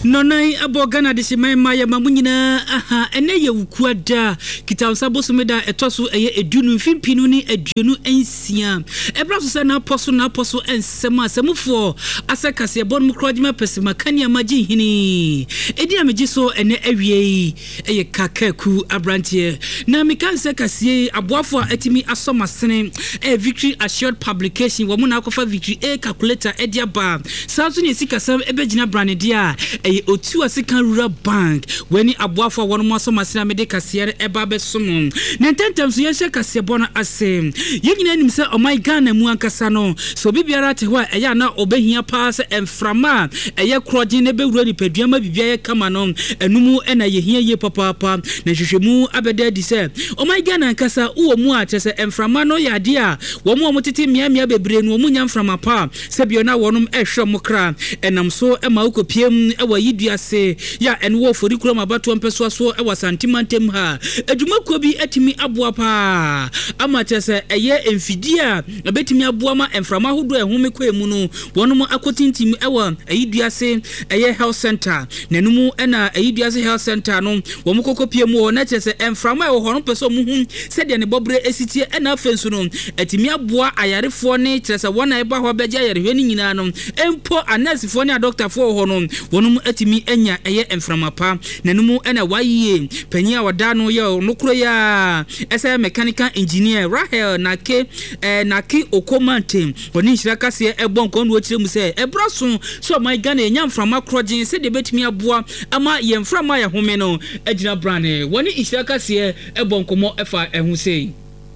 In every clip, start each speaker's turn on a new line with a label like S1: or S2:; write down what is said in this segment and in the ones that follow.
S1: Nonai abogana de shema ya mamunyina aha ene ye wukuada kitansa bosomeda etoso eye edunu mfimpinu ni eduonu ensia ebraso se na aposo ensema semufo asekase ebon mukrojima pesima kania magi hini edi ameji so ene awie eye kakaku abrantie na mikanse kase aboafo atimi asomasene Victory Assured Publication wo mu na akofa Victory calculator ediaba sanso ne sikasam ebegina branedia eye otu asika rural bank weni aboafo wono mo asomasene amede kase eba besomon na ntentem so yehye kase bono ase yenyina anim se o my Ghana mu ankasa no so bibiara te ho eya na obehia pa se emframa eye krojin ne bewura nipaduama bibia ye kama no enumu ena yehia ye papa na hwehwemu abeda di se o my Ghana ankasa uwo mu a chese emframa no yade a wo mu omotete miamia bebre no mu nya mframa pa se bio na wonom ehwe mokra enam so ema ukopiem ewa yiduase ya enwo fori kuro mabato mpeso so ewa santimantem ha edumakuo bi atimi aboa pa ama chese eye emfidia betimi aboa ma emframa hodo ehome kwa emu no wonom akotintim ewa ayiduase eye health center nanumu ena ayiduase health center no wo mukokopiem wo na chese emframa wo hono peso mu hu se de ne bobre esitie ena afensu no atimi aboa ayarefo ne chese wona eba ho beja ayarehwe ni nyina no empo anasifo ne a doctor fo ho no wonom atimi enya eye emframa pa nanumu ena waye panyia wada no ye nokro ya ese mechanical engineer Rahel nake okomante woni nhira kase ebon kon wo kiremu se ebraso so my Ghana enya mframa krojin se de betimi aboa ama ye mframa ya home no agina brane woni nhira kase ebon komo efa ehu sei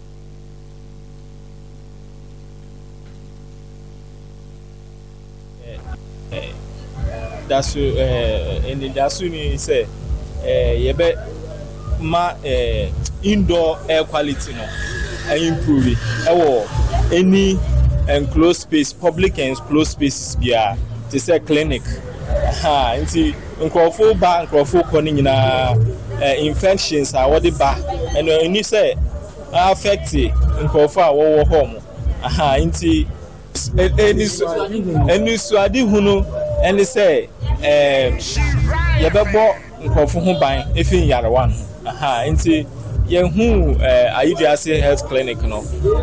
S2: dasu ni say yebe ma indoor air quality no improve any enclosed space, public and enclosed spaces bia to say clinic nti nkrofo ba nkrofo koni nyina infections are what ba and any say affect nkrofo a wo home nti any suadi hunu and say yebebo nkrofo ho ban efin yarewa no nti yehu Ayidiase health clinic no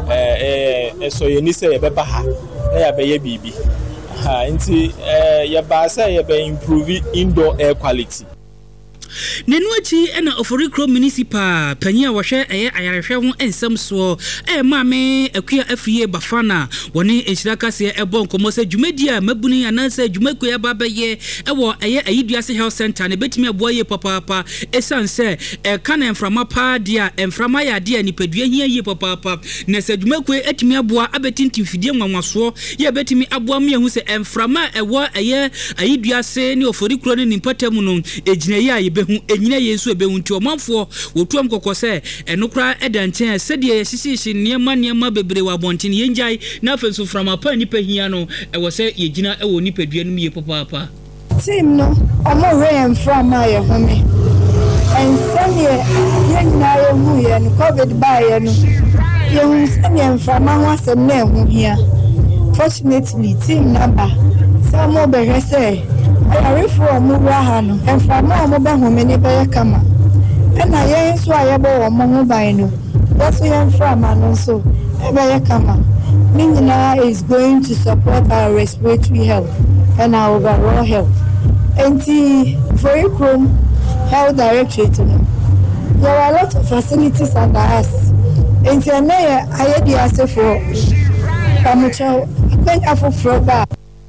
S2: so ye ni say yebeba ha na yabeye bibi nti yeba say yebe improve indoor air quality
S1: Nenuachi ena Oforikro municipal panyia wohwe eye ayarehwe ho ensem so maame akua afrie bafana woni enhira kase ebon komo se dwumadi a mabuni anansa dwumaku ya babeye ewo eye Ayidiase health center ne betimi aboye papa esanse kana emframa pa dia emframa ya dia nipadua hia ye papa na se dwumaku etimi aboa abetintim fidie nwanwaso ye betimi aboa me hu se emframa ewo eye Ayidiase ne Oforikro ne nimpatam no ejina ye aye enyina yesu ebehu nti omanfo wotuam kokose enokra edanchen sede yesisi niema bebre wa bontin yenjai na afenso from apa nipa hia no ewo se yegina ewo nipadua no ye papa
S3: team no omo we from my home and sanye yenna ye hu ye no covid ba ye no ye hu sanye from ho asem na hu hia fortunately team number samo be hese ayarefo mu raha no emfama mo be home ne be kama na yen so ayebo wo mo ho ban no so yen frama no so e be kama Minina is going to support our respiratory health and our overall health and for Ikrom health directorate there are a lot of facilities under us and Ayidiase for Pamucho afro ba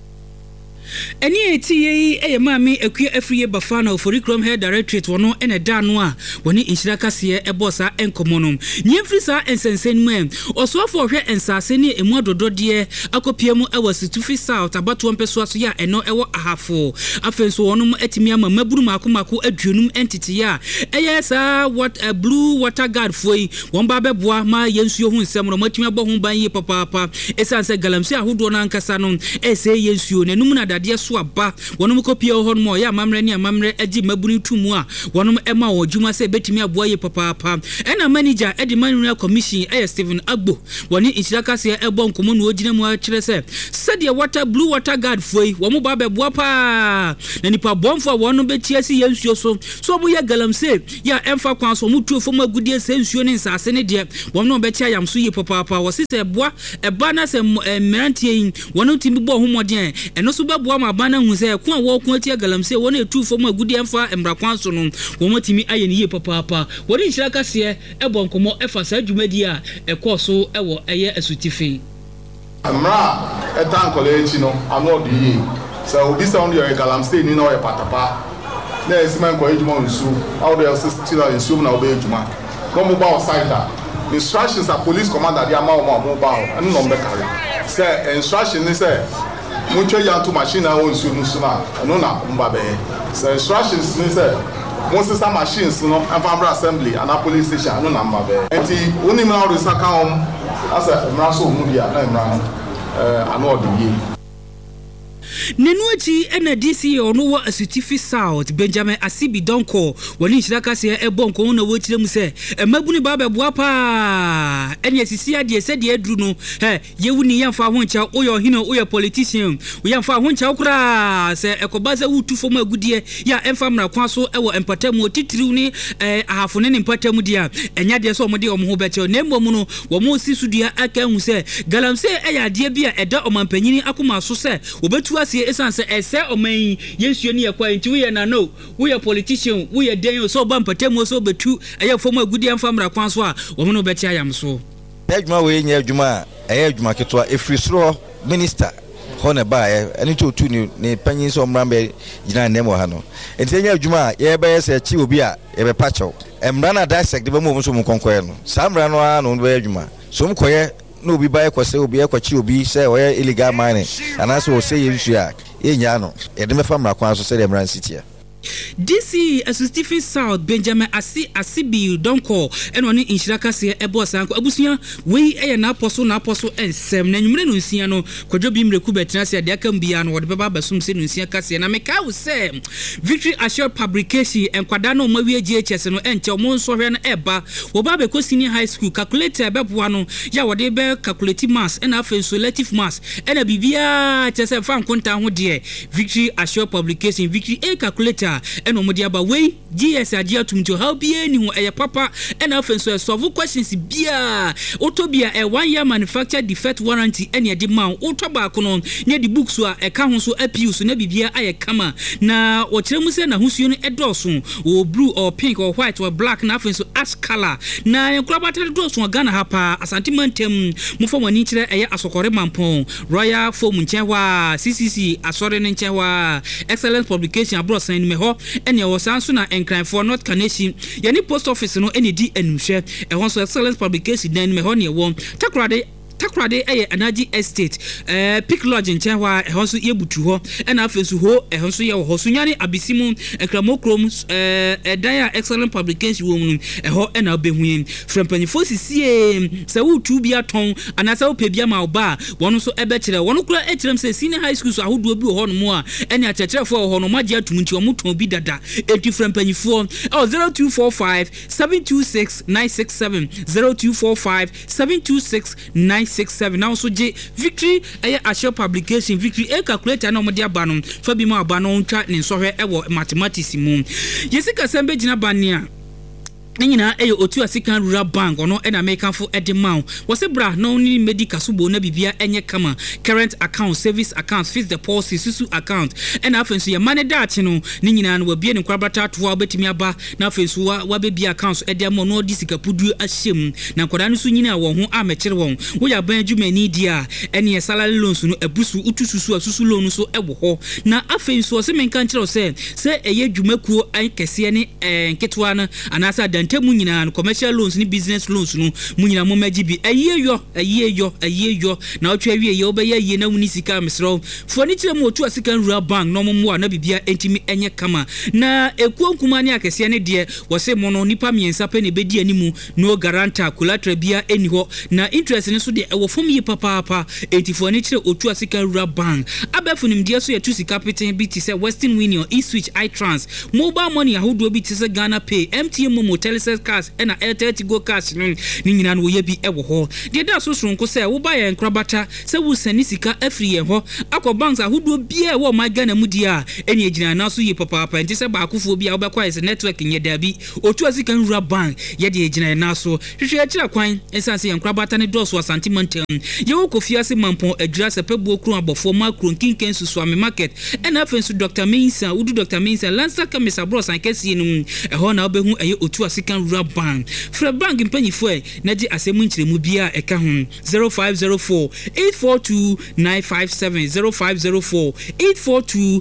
S1: Eni eti maame akua afriye bafana Oforikrom health directorate wono ene da no a woni nhira kase ebosa enkomonom nyemfri sa ensensen mu osofo hwe ensase ne emu adodode akopiemu ewasitufi south abato mpeso aso ya eno ewo ahafo afenso wonom etimi ama maburu makomako aduonum entity ya eye sa what a blue water guard foi won ba beboa ma yensuo hu nsem no matimi abo hu ban ye papa esanse galamsi ahodo na nkasa no ese yensuo nanum na dade so aba wonom kopia ho no mo ya amamre ne amamre agi mabuni tumu a wonom ema wo dwuma se betimi aboa ye papa ena manager edi manual commission Stephen Agbo woni inchiraka se ebo nkomo no ogina mu a kire se sadia water blue water guard foi wo mo ba be boa pa na nipa bomfo wonom betia si yensuo so mo ya galamse ya emfa kwan so mo tuo fo agudie se nsuo ne nsase ne de wonom betia yam so ye papa wo se boa eba na se mmerantie wonom timi bo homoden eno so be boa ma bana hu se ko a wo ko atia galamse wonom etu fo agudie emfa embra kwan so no wo mo timi aye ne ye papa woni inchiraka se ebo nkomo efa sa dwumadi a ekoso ewo eye asutifi
S4: amra etan college no ano di so this sound your galamse ni no e patapa na esiman ko ejuma nsu how they still nsu na obe ejuma go mo ba outside that instructions are police commander dia ma mo ba no be carry say instruction ni say mo twa ya to machine na o nsu na no na mba be say instructions ni say most of the machines no Amfambra assembly and a police station no number be enti oni me na saka hom as a mra so mu dia na mra ano odi
S1: Nenuachi ena DC ono wa asutifi South Benjamin Asibi Donko woni nchiraka se ebonko na wotire mu se emabuni baba boa pa ene asisi ade se de aduru no yewuni yamfa ho ncha oyo hino oyo politician yamfa ho ncha okura se ekobaza wutu fo magudie ya emfa mra kwa so ewo empatamu titiriw ni ahafone ne empatamu dia enya de so omode omho beche na embom no wo mo si sudua aka hu se galamse eya de bia eda omampanyini akoma so se obetu ase esanse ese oman yensuo ne yakwa nti we na no we politician we den so ba empatamu so betu eya fo magudie emfa mra kwa so a wo no beche ayam so
S5: adwuma we nya adwuma adwuma ketwa efrisro minister hone ba ani to tu ni panyin so mrambe gina nemo ha no enti nya adwuma ye be se chi obi a ye be pacho emra na dissect be mo so mo konkoye no samra no a no be adwuma so mkoye no obi ba ekose obi ekwachi obi se oye illegal mining anaso o se yensu a enya no ye de me famra kwan so se de mran city
S1: DC Stephen South Benjamin Asibi Donko eno ni inchiraka se ebo sanko abusua we na apostle ensem na nwumre no nsia no kwadwo bi mreku betina se de aka mbia no wode beba basum se no nsia kase na meka wo se Victory Assure Publication enkwada no mawie GHS no enche o monso hwe no eba wo ba be ko senior high school calculator beboa no ya wode be calculate mass and affiliative mass ena bibia chese fa nkonta ho de Victory Assure Publication Victory A calculator eno modi aba we GS adia tumto how bia ni ho eye papa ena afenso solve questions bia otobia 1 year manufacturer defect warranty ene de ma otoba ko no ne di books a eka ho so appeals na bibia aye kama na o kire mu se na husuo no edoso o blue or pink or white or black na afenso ash color na enkrabata doso Ghana hapa asantimantem mu fo wani kire eye asokore mampon Royal Foam nchewa CCC asore nchewa excellent publication abroad sign me ho ene wo sanso na enkranfo North Canation yani post office no ene di enhwe ehon so excellent publication dan me ho ne wo takrade anaji estate pick lodge nchewa ehon so yebutu ho ena afesu ho ehon so ye ho so nyane abisimu ekramokrom dan excellent publication wo mu eho ena obehuyen frempanyfo sisie se wutu bia ton anasa opebia ma oba wono so ebekire wono kura ekirem se senior high school so ahodo bi ho no mu a ene akyekirefo ho no magye atum nti omuton bi dada enti frempanyfo 0245 726 967 0245 726 967 now so J Victory Assure Publication Victory A calculator na omode aba no fa bi ma aba no ntwa ne nsohwe ewo mathematics mu yesika sembe gina bania nyina otu African Rural Bank ono na American for edemau wose bra no ni medical subo na bibia enye kama current account service account fixed deposit susu account na afenso ye money dat no ni nyina no wabie ne kwabata to obetimi aba na afenso wa bebia account edemau no disika pudu ahyem na kwada no so nyina wo ho amekere won wo ya ban adwumani dia ene salary loans no abusu utususu asusu loan so ewo ho na afenso se menka nkere se eye dwumakuo an kese ne nketwa na anasa entamu nyina commercial loans ni business loans no mu nyina mo magi bi ayeyo na otwa wie ye obeye ye na wuni sika mesro fo ni kire mu otu asika rural bank no mo na bibia entimi enye kama na ekuonkuma ne akese ne de wo se mo no nipa miensa pe ne bedi animu no guarantor collateral bia eni ho na interest ne so de wo fom ye papa entifo ni kire otu asika rural bank abefu nim de so ye tu sika peten bi ti se Western Union, eSwitch, iTrans, mobile money ahodo bi ti se Ghana Pay, MTN Momo, Telcel Cash, and Airtel Tigo Cash ni nyina no ye bi ewo ho. De da so sonko se wo ba ye nkrabata se wo sani sika afri ye ho. Akọ banks ahodo bia wo my Ghana mu dia eni ejina na so ye papa nti se ba akofo bia wo be kwa network nye da bi. Otu asika nura bank ye de ejina na so. Hwehwe akira kwan ensanse ye nkrabata ne doso asante mountain. Ye wo kofia se mampon adura se pebu okru abofo makro kinken susu ame market. And afensu Dr. Mensa, Udu Dr. Mensa, Lancer Kamesa Bros and Kessi no ehona obehu eye otu asikan rural bank. Fra bank mpanyifo na di asemu nchiremu bia eka ho 0504 842 957 0504 842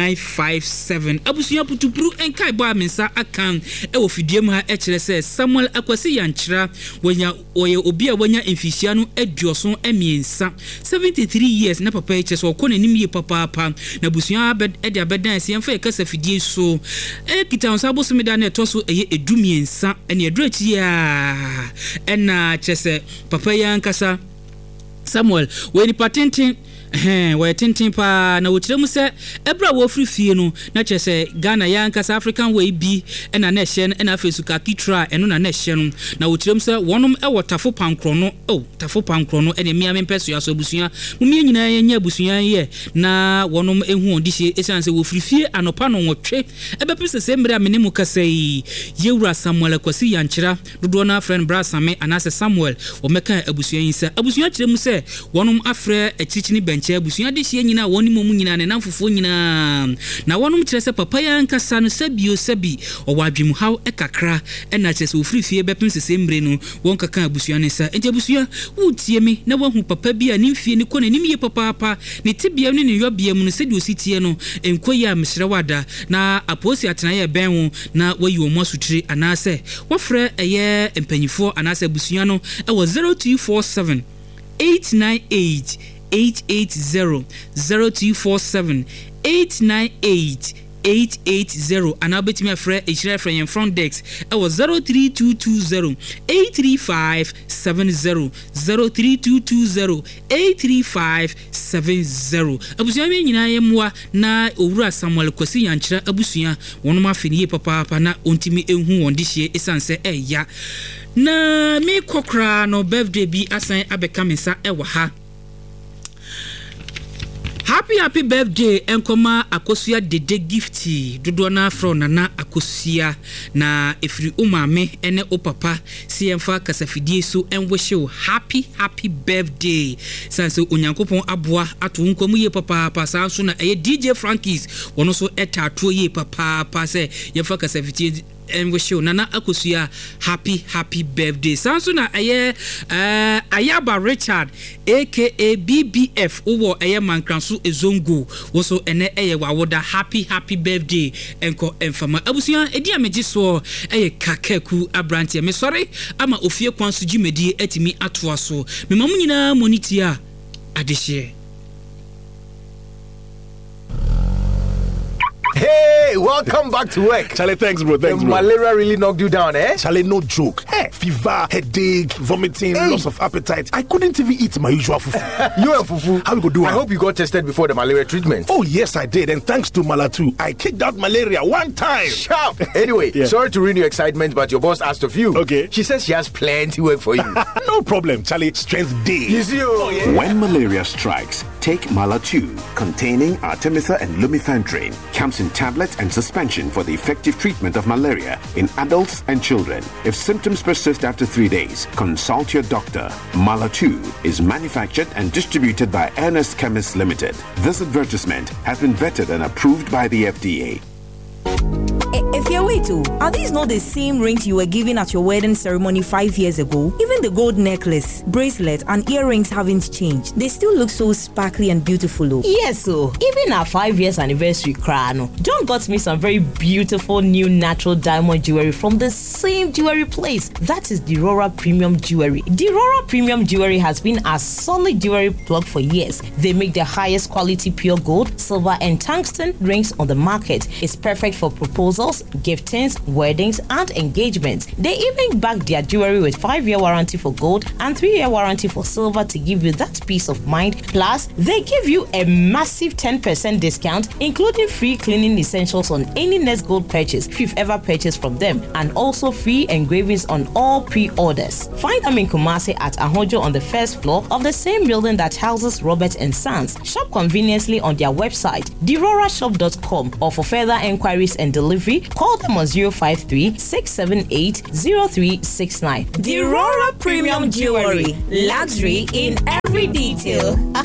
S1: 957. Abusuya putupuru enkai ba mensa akan e wo fidiem ha e kire se Samuel Akwasi yanchira wanya oye obi a wanya emfisia no adioso emiensa 73 years na papa e cheso ko nanim ye papa na busuya ede abedan se yemfa ekasa fidie so kita onsabo sumida na etoso eye edumiensa ene edrechi ya ena chese papa yankasa Samuel we ni patente we tintin pa na wotiremu se ebra wo free fie no na chese Ghana yankasa African way bi ena na hye ena fesuka kitra eno na hye no na wotiremu se wonom e wotafo pankro no tafo pankro no ene mia mempeso yaso busuya mumie nyina yenya busuya ye na wonom ehu odihye esanse wo free fie anopa no wotwe ebepese se mre amene kasai yewura Samuel Akwasi yanchira dodo na friend Brasame anase Samuel wo meka abusuya yinsa abusuya kiremu se wonom afre echichini benche abusuya de hye nyina woni momu nyina ne namfofo nyina na wonom kire se papa yankasa no sabi owadwemu haw ekakra ena kire se wo free fie bepem se mre no won kaka abusuya ne sa enti abusuya wutie me na wahu papa bia ne mfie ne kone nim ye papa ne tibia ne yobia mu no se de ositie no enkoyi a mesre wada na aposi atena ye ben wo na wayi wo masutire anase wofre eye empanyifo anase abusuya no e wo 0247 898 880 0247 898 880 and I'll bet me a friend in front desk. I was 03220 835 70 03220 835 70. Abusuya nyina yemwa na owura Samuel Akwasi yanchira abusuya wonoma fini papa na ontimi ehu wondihye esanse eya na me kokra no birthday bi asan abeka mensa ewa ha. Happy birthday enkoma Akosua dede gifty dodo na afro nana Akosua na efiri umame ene opapa siemfa kasafidie so enwehye happy birthday sanse onyankopon aboa ato nkwamu ye papa sanso na eye DJ Frankies wono so etato ye papa se yemfa kasafidie and we show nana Akosua happy birthday sanso na aye Ayaba Richard aka BBF owo aye mankranso ezongo woso ene aye wawoda happy birthday enko enfama abusuya edi ameji so aye kakeku abrantie me sorry ama ofie kwanso gimedi atimi atoa so me mamu nyina monitia adehye.
S6: Hey, welcome back to work.
S7: Charlie, thanks, bro. Thanks, bro.
S6: Malaria really knocked you down, eh?
S7: Charlie, no joke. Hey, fever, headache, vomiting, loss of appetite. I couldn't even eat my usual fufu.
S6: You and fufu?
S7: How we go do it?
S6: I hope you got tested before the malaria treatment.
S7: Oh, yes, I did. And thanks to Malatu, I kicked out malaria one time.
S6: Sharp. Anyway, sorry to ruin your excitement, but your boss asked of you.
S7: Okay.
S6: She says she has plenty work for you.
S7: No problem, Charlie. Strength day.
S6: You see, yeah.
S8: When malaria strikes, take Malatu, containing Artemether and Lumefantrine. Comes in tablets and suspension for the effective treatment of malaria in adults and children. If symptoms persist after 3 days, consult your doctor. Malatu is manufactured and distributed by Ernest Chemists Limited. This advertisement has been vetted and approved by the FDA.
S9: If Dear, wait, are these not the same rings you were given at your wedding ceremony 5 years ago? Even the gold necklace, bracelet, and earrings haven't changed. They still look so sparkly and beautiful.
S10: Yes, even our 5 years anniversary crown, John got me some very beautiful new natural diamond jewelry from the same jewelry place. That is Dirora Premium Jewelry. Dirora Premium Jewelry has been a solid jewelry plug for years. They make the highest quality pure gold, silver, and tungsten rings on the market. It's perfect for proposals, giftings, weddings, and engagements. They even back their jewelry with 5-year warranty for gold and 3-year warranty for silver to give you that peace of mind. Plus, they give you a massive 10% discount, including free cleaning essentials on any Nest Gold purchase if you've ever purchased from them, and also free engravings on all pre-orders. Find them in Kumasi at Ahojo on the first floor of the same building that houses Robert & Sons. Shop conveniently on their website, dirorashop.com, or for further enquiries and delivery, call them on 053-678-0369.
S9: Dirora Premium Jewelry, luxury in every detail.